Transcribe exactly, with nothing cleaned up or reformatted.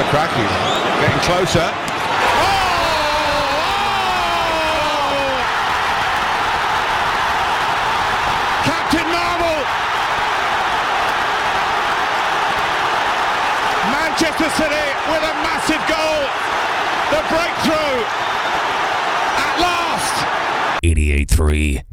Lukaku getting closer. Captain Marvel! Manchester City with a massive goal. The breakthrough at last. eighty-eight three